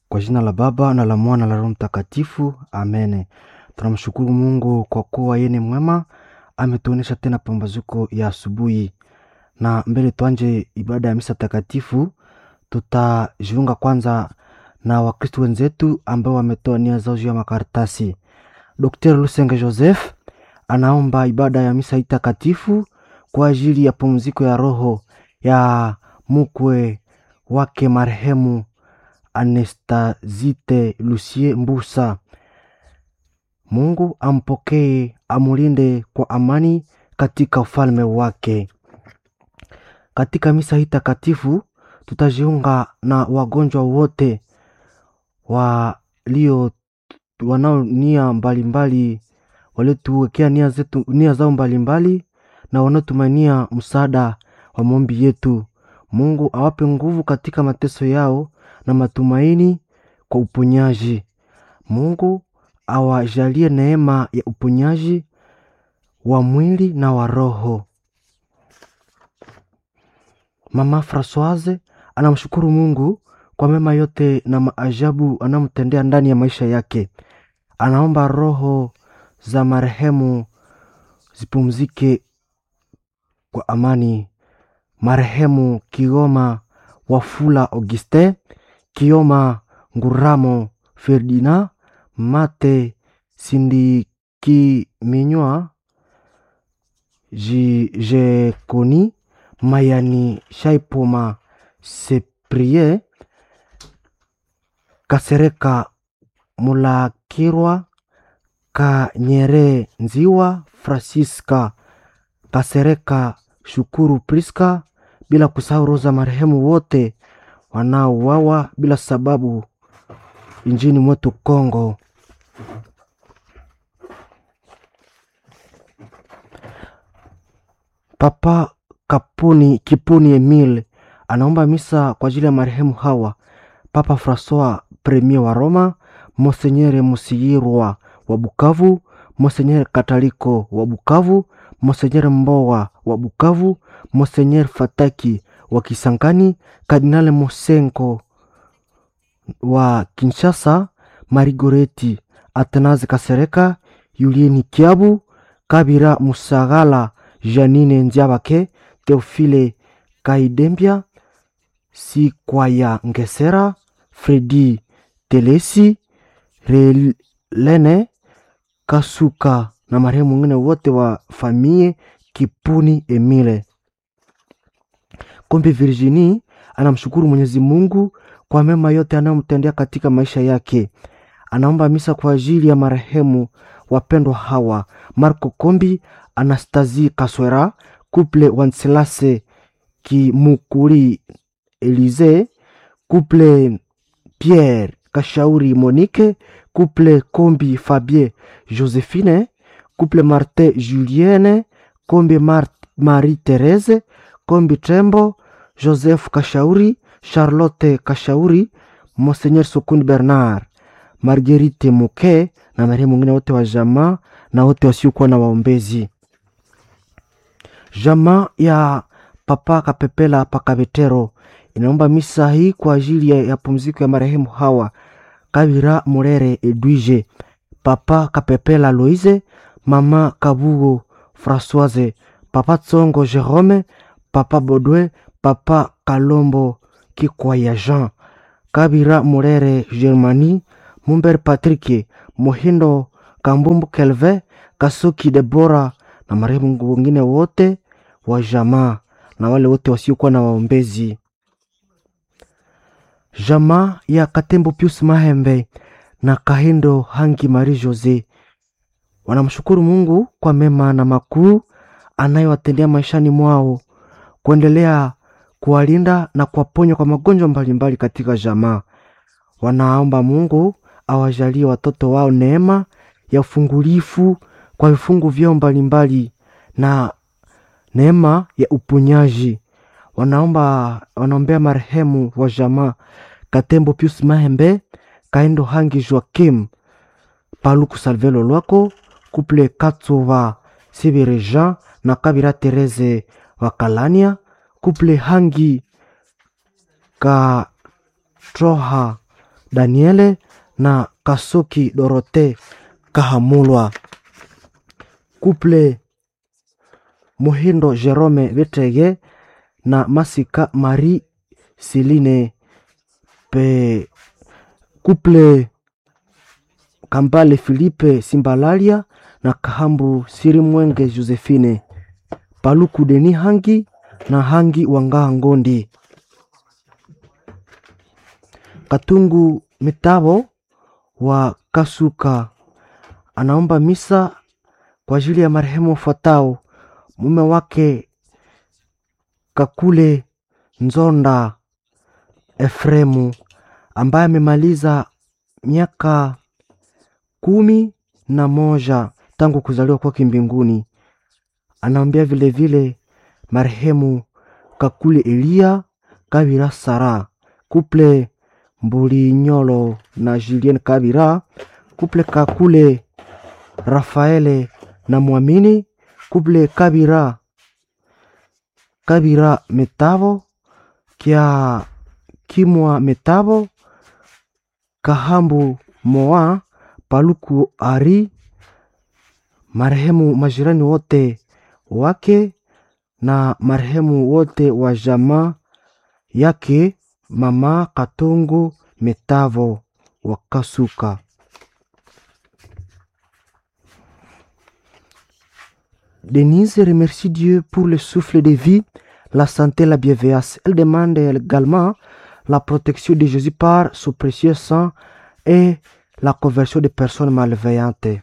Kwa jina la Baba na la Mwana na la Roho Mtakatifu, amene. Tunamshukuru Mungu kwa kuwa yeye ni mwema, ametuonesha tena pambazuko ya asubuhi. Na mbele tuanje ibada ya misa takatifu, tutajiunga kwanza na Wakristo wenzetu ambao wametoa nia zao juu ya makaratasi. Dr. Lusenge Joseph anaomba ibada ya misa takatifu kwa ajili ya pumziko ya roho ya mkwe wake marehemu Anastazite Lucie Mbusa. Mungu ampokee, amulinde kwa amani katika ufalme wake. Katika misa hii takatifu tutajiunga na wagonjwa wote wanao nia mbalimbali, waliotuwekea nia zao mbalimbali na wanaotumania msaada wa maombi yetu. Mungu awape nguvu katika mateso yao na matumaini kwa uponyaji. Mungu awajalie neema ya uponyaji wa mwili na wa roho. Mama Françoise anamshukuru Mungu kwa mema yote na maajabu anamtendea ndani ya maisha yake. Anaomba roho za marehemu zipumzike kwa amani. Marehemu Kioma Wafula Auguste, Kioma Nguramo Ferdinand, Mate Sindiki Minywa, Jekoni Mayani Shaipoma Seprie, Kasereka Mulakirwa, Kanyere Nziwa Francisca, Kasereka Shukuru Priska, bila kusahau roho za marehemu wote wanaouawa bila sababu nchini mwetu Kongo. Papa Kipuni Emile anaomba misa kwa ajili ya marehemu hawa: Papa François Premier wa Roma, Monseigneur Musiyirwa wa Bukavu, Monseigneur Kataliko wa Bukavu, Monseigneur Mbowa wa Bukavu, Monseigneur Fataki wa Kisangani, Kardinale Mosenko wa Kinshasa, Marigoreti Atanazi Kasereka, Yulieni Kiabu, Kabira Musagala, Janine Nziabake, Teofile Kaidembia, Sikwaya Ngesera, Fredi Telesi, Relene Kasuka na marehemu wengine wote wa famie Kipuni Emile. Kombe Virginie anamshukuru Mwenyezi Mungu kwa mema yote anayomtendea katika maisha yake. Anaomba misa kwa ajili ya marehemu wapendwa hawa: Marco Kombi, Anastasie Kaswera, Couple Wanselase Kimukuri Elize, Couple Pierre Kashauri Monique, Couple Kombi Fabien Josephine, Couple Martin Julienne, Kombi Marie Therese, Kombi Trembo, Joseph Kashauri, Charlotte Kashauri, Monseigneur Sokuni Bernard, Marguerite Muke na marehemu wengine wote wa jamaa na wote wasiokuwa na waombezi. Jamaa ya Papa Kapepela Pakabetero inaomba misa hii kwa ajili ya pumziko ya marehemu hawa: Kabira Murere Edwige, Papa Kapepela Loise, Mama Kabugo Françoise, Papa Tsongo Jerome, Papa Bodwe, Papa Kalombo Kikwaya Jean, Kabira Murere Germani, Mumber Patrick, Mohindo Kambumbu Kelve, Kasuki Debora na marehemu wengine wote wa jamaa na wale wote wasiokuwa na waombezi. Jamaa ya Katembo Pius Mahembe na Kahindo Hangi Marie Jose wanamshukuru Mungu kwa mema na makuu anayowatendea maishani mwao, kuendelea kuwalinda na kuwaponya kwa magonjwa mbalimbali katika jamaa. Wanaomba Mungu awajalie watoto wao neema ya ufungulifu kwa vifungu vyao mbalimbali na neema ya uponyaji. Wanaombea marehemu wa jamaa Katembo Pius Mahembe, Kahindo Hangi Joakim, Paluku Salvelo Lwako, Couple Katsova Sibere Jean na Kabira Therese wa Kalania, Couple Hangi Katroha Daniele na Kasoki Dorote Kahamulwa. Couple Muhindo Jerome Betege na Masika Marie Celine pe couple Kambale Philippe Simbalalia na Kahambu Sirimwenge Josephine. Paluku Deni Hangi na Hangi Wangaha Ngondi. Katungu Mitabo wa Kasuka anaomba misa kwa ajili ya marehemu fuatao: mume wake Kakule Nzonda Efremu ambaye amemaliza miaka 11 tangu kuzaliwa kwake mbinguni. Anaombea vile vile marehemu Kakule Elia Kabira Sara, couple Mbuli Nyolo na Julien Kabira, couple Kakule Rafaele na Muamini, couple Kabira Metabo kia Kimwa Metabo, Kahambu Moa, Paluku Ari, marehemu majirani wote wake na marehemu wote wa jamaa yake mama Katungu Metavo wa Kasuka. Denise remercie Dieu pour le souffle de vie, la santé, la bienveillance. Elle demande également la protection de Jésus par son précieux sang et la conversion des personnes malveillantes.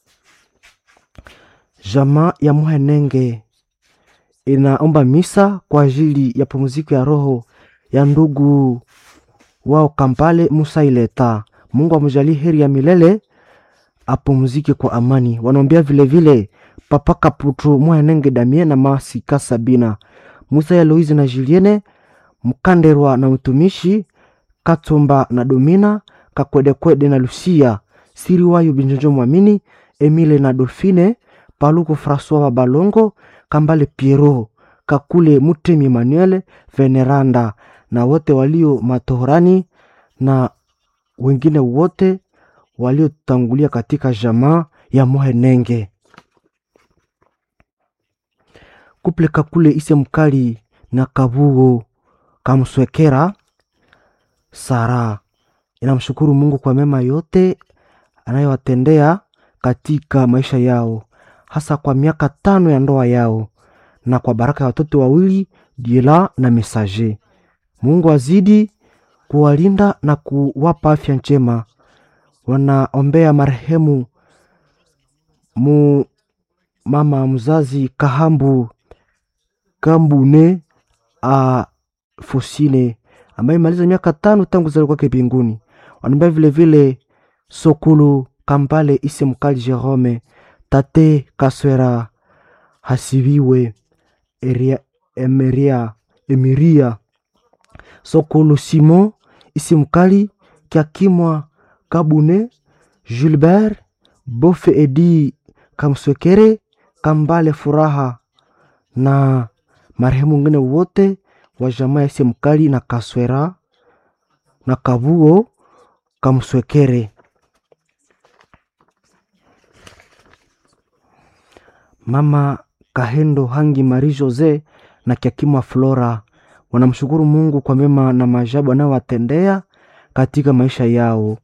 Jamaa ya Muhenenge inaomba misa kwa ajili ya pumziko ya roho ya ndugu wao Kampale Musa Ileta. Mungu amjalie heri ya milele, apumzike kwa amani. Wanaombea vile vile Papa Kaputu Muhenenge Damien na Masika Sabina, Musa ya Louise na Julienne, Mkanderwa na mtumishi Katumba na Domina, Kakwedekwede na Lucia, Siriwayo Binjojo Mwamini, Emile na Dolphine, Paluko François wa Balongo, Kambale Piero, Kakule Mutemi Emmanuel, Veneranda na wote walio matohorani na wengine wote waliotangulia katika jamaa ya Muhenenge. Couple Kakule Ise Mkali na Kabugo Kamswekera Sara inamshukuru Mungu kwa mema yote anayowatendea katika maisha yao, hasa kwa miaka 5 ya ndoa yao na kwa baraka ya watoto wawili Diela na Messager. Mungu azidi kuwalinda na kuwapa afya njema. Wanaombea marehemu mama mzazi Kahambu Kambune a Fosine ambaye maliza miaka 5 tangu kuzaliwa kwake mbinguni. Wanaombea vile vile Sokulu Kampale Ise Mkali Jerome, Tate Kaswera Hasibiwe Emiria Sokulu Simon Ise Mkali Kiakimwa Kabune, Gilbert Bofe Edi Kamswekere Kambale Furaha na marehemu wengine wote wa jamaa Ise Mkali na Kaswera na Kabuo Kamswekere. Mama Kahendo Hangi Marie Jose na Kiakimwa Flora wanamshukuru Mungu kwa mema na maajabu anayowatendea katika maisha yao.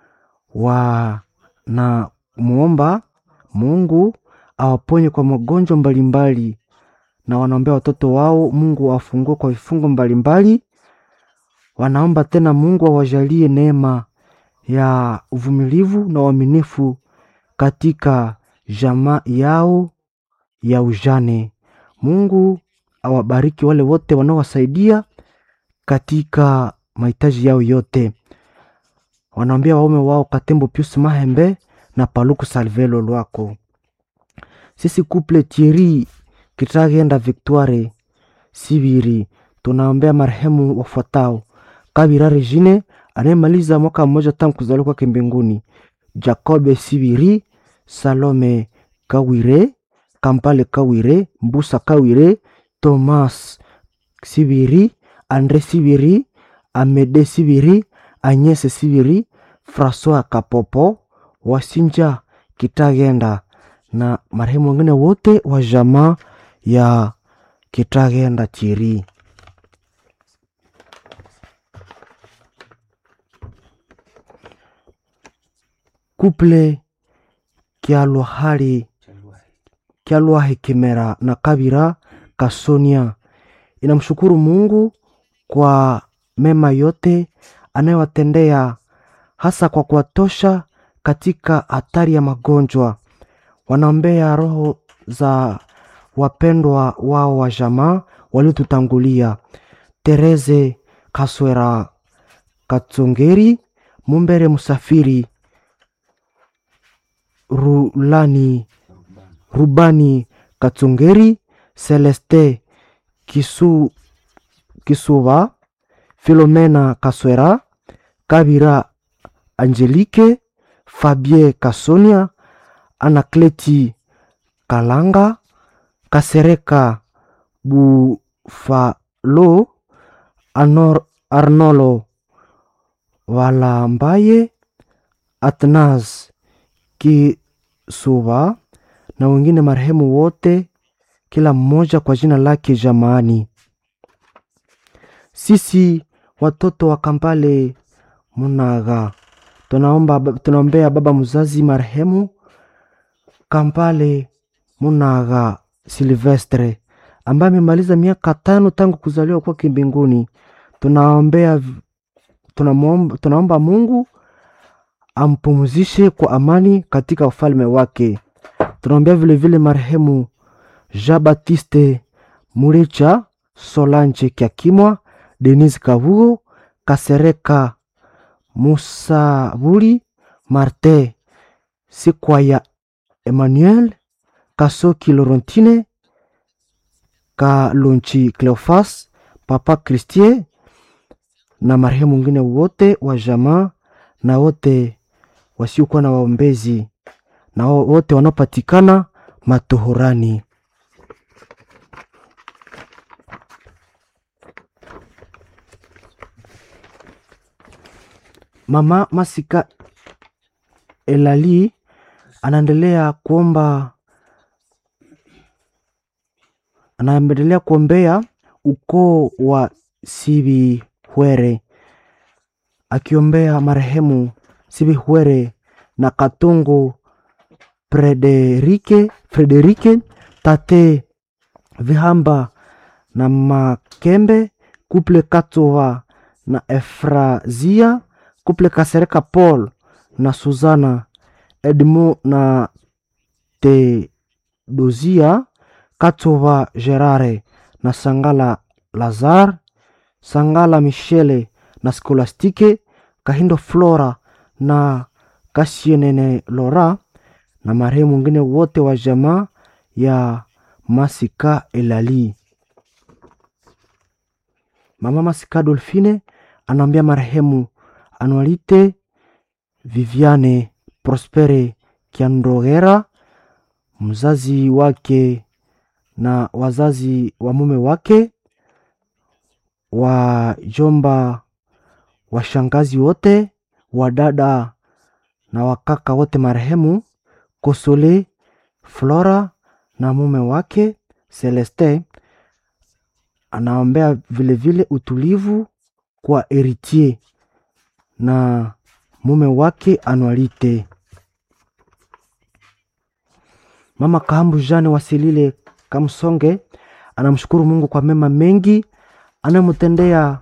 Na muomba Mungu awaponye kwa magonjwa mbalimbali, na wanaombea watoto wao Mungu awafungue kwa vifungo mbalimbali. Wanaomba tena Mungu awajalie neema ya uvumilivu na uaminifu katika jamaa yao ya ujane. Mungu awabariki wale wote wanaowasaidia katika mahitaji yao yote. Wanaombea waume wao Katembo Pius Mahembe na Paluku Salvelo Lwako. Sisi couple Thierry Kitagenda Victoire Sibiri tunaombea marehemu wafuatao: Kabira Regine anayemaliza mwaka 1 tangu kuzaliwa kwake mbinguni, Jacobe Sibiri, Salome Kawire, Kampale Kawire, Mbusa Kawire, Thomas Sibiri, Andre Sibiri, Amede Sibiri, Agnes Siviri, François Kapopo, Wasinja Kitagenda na marehemu wengine wote wa jamaa ya Kitagenda Thierry. Couple Kialwahi Kimera na Kabira Kasonia inamshukuru Mungu kwa mema yote anayowatendea, hasa kwa kuwatosha katika hatari ya magonjwa. Wanaombea roho za wapendwa wao wa jamaa waliotutangulia: Tereze Kaswera Katsongeri, Mumbere Musafiri, Rubani Katsongeri, Celeste Kisuva, Filomena Kaswera, Kabira Angelique, Fabie Kasonia, Anakleti Kalanga, Kasereka Bufalo, Arnolo Walambaye, Atnas Kisuva na wengine marehemu wote, kila mmoja kwa jina lake jamaani. Sisi watoto wa Kampale Munaga tunaombea baba mzazi marehemu Kampale Munaga Silvestre ambaye amemaliza miaka 5 tangu kuzaliwa kwake mbinguni. Tunaomba Mungu ampumzishe kwa amani katika ufalme wake. Tunaombea vile vile marehemu Jean Baptiste Murecha, Solange Kiakimwa, Denise Kavugo, Kasereka Musaburi, Marte Sikwaya, Emmanuel Kasoki, Laurentine Kalonchi, Cleofas, Papa Christie na marehemu wengine wote wa jamaa na wote wasiokuwa na waombezi na wote wanaopatikana matohorani. Mama Masika Elali anaendelea kuombea ukoo wa Sibihwere, akiombea marehemu Sibihwere na Katongo Frederike, Tate Vihamba na Makembe, Couple Katova na Efrazia, Couple Kasereka Paul na Suzana, Edmo na Tedozia, Katova Gerare na Sangala Lazar, Sangala Michele na Skolastike, Kahindo Flora na Kasienene Lora na marehemu wengine wote wa jamaa ya Masika Elali. Mama Masika Dolfine anaambia marehemu Anualite Viviane Prospere Kiandogera, mzazi wake na wazazi wa mume wake, wajomba, washangazi wote, wadada na wakaka wote marehemu, Kosole Flora na mume wake Celeste. Anaombea vile vile utulivu kwa Eritier na mume wake Anualite. Mama Kahambu Jane Wasilile Kamsonge anamshukuru Mungu kwa mema mengi anamtendea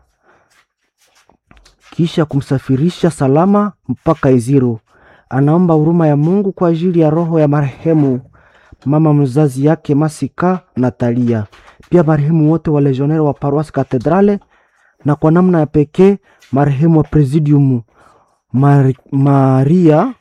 kisha kumsafirisha salama mpaka Iziro. Anaomba huruma ya Mungu kwa ajili ya roho ya marehemu mama mzazi yake Masika Natalia, pia marehemu wote wa legionnaire wa Paroisse Cathedrale, na kwa namna ya pekee marehemu wa Presidium Maria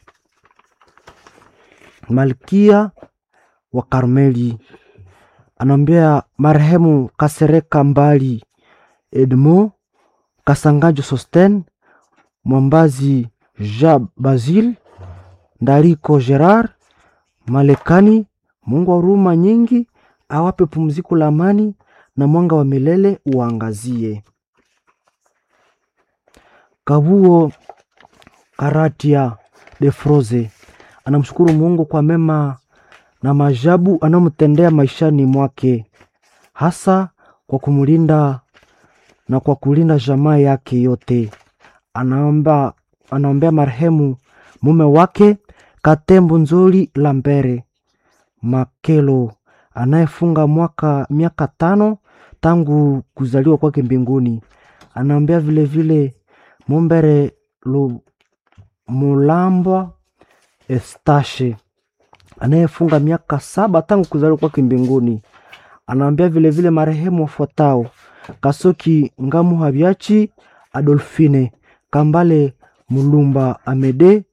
Malkia wa Karmeli. Anaombea marehemu Kasereka Mbali Edmo, Kasangajo Sosten, Mwambazi Jean Basil, Ndariko Gerard, Malekani. Mungu wa huruma nyingi awape pumziko la amani na mwanga wa milele uangazie. Kabuo Karatia de Froze anamshukuru Mungu kwa mema na maajabu anamtendea maishani mwake, hasa kwa kumlinda na kwa kulinda jamaa yake yote. Anaombea marehemu mume wake Katembo Nzoli Lambere Makelo anayefunga miaka 5 tangu kuzaliwa kwake mbinguni. Anaombea vile vile Mumbere Mulamba Estache anayefunga miaka 7 tangu kuzaliwa kwake mbinguni. Anaombea vile vile marehemu wafuatao: Kasoki Ngamu Habiachi Adolfine, Kambale Mulumba Amede,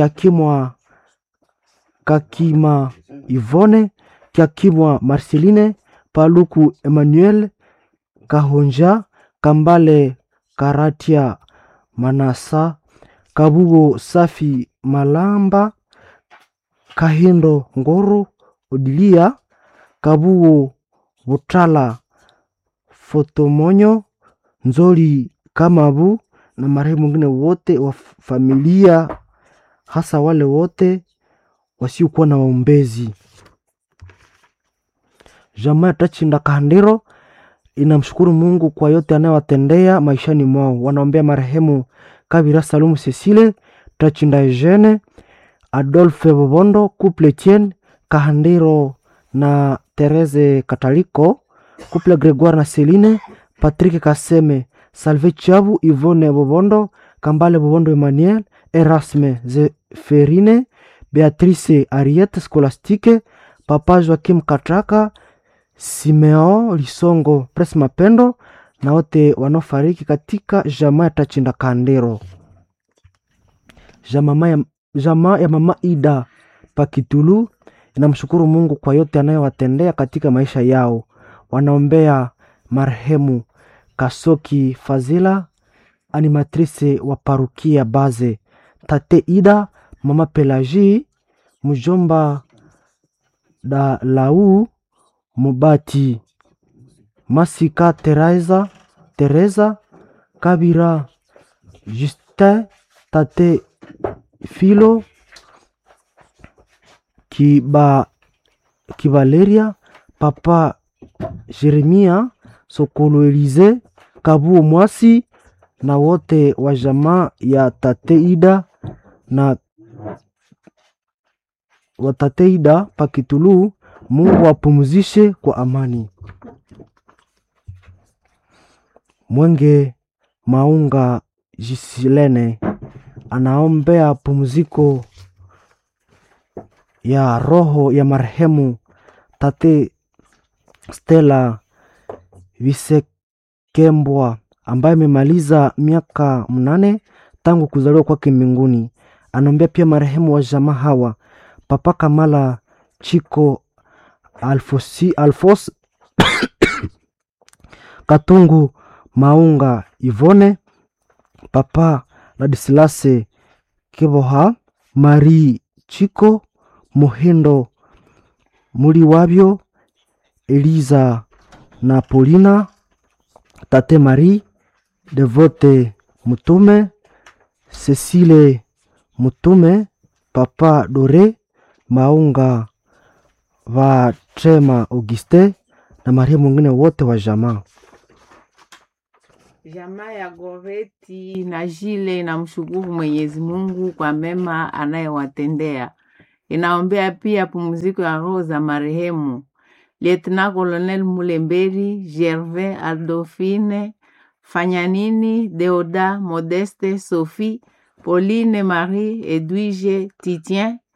Kakima Ivone, Kakimwa Marceline, Paluku Emmanuel, Kahonja, Kambale Karatia Manasa, Kabugo Safi Malamba, Kahindo Ngoro Odilia, Kabugo Butala Fotomonyo, Nzoli Kamabu na marehemu wengine wote wa familia, hasa wale wote wasiokuwa na waombezi. Jamaa Tachinda Kahandiro inamshukuru Mungu kwa yote anayowatendea maishani mwao. Wanaombea marehemu Kabira Salumu Cecile, Tachinda Eugene, Adolphe Bobondo, Couple Etienne Kahandiro na Therese Kataliko, Couple Gregoire na Celine, Patrick Kaseme, Salve Chabu, Yvonne Bobondo, Kambale Bobondo Emmanuel, Erasme Zeferine, Beatrice Ariette Scholastique, Papa Joachim Katraka, Simeo Lisongo Pres Mapendo na wote wanaofariki katika jamaa ya Tachinda Kandero. Jamaa ya Mama Ida Pakitulu inamshukuru Mungu kwa yote anayowatendea katika maisha yao. Wanaombea marehemu Kasoki Fazila, animatrice wa parukia Baze, Tate Ida, Mama Pelagie, Mjomba da Lau Mubati, Masika Teresa Kabira, Justin, Tate Filo Kibaleria, Papa Jeremia Sokolo Elize, Kabuo Mwasi na wote wa jamaa ya Tate Ida na wa Tate Ida Pakitulu. Mungu apumzishe kwa amani. Mwenge Maunga Jisilene anaombea pumziko ya roho ya marehemu Tate Stella Visekembwa ambaye amemaliza miaka 8 tangu kuzaliwa kwake mbinguni. Anaombea pia marehemu wa jamaa hawa: Papa Kamala Chiko Alfos Katungu Maunga Ivone, Papa Ladislase Keboha, Marie Chiko Muhindo Muliwabyo, Eliza na Polina, Tate Marie Devote Mutume, Cecile Mutume, Papa Dore Maunga va Trema Auguste na marehemu mwingine wote wa jamaa. Jamaa ya Goreti na Jile na mshukuru Mwenyezi Mungu kwa mema anayewatendea. Inaombea pia pumziko ya roho za marehemu Lieutenant Colonel Mulemberi, Gervais, Adolphine, Fanyanini, Deoda, Modeste, Sophie, Pauline, Marie, Edwige, Titien,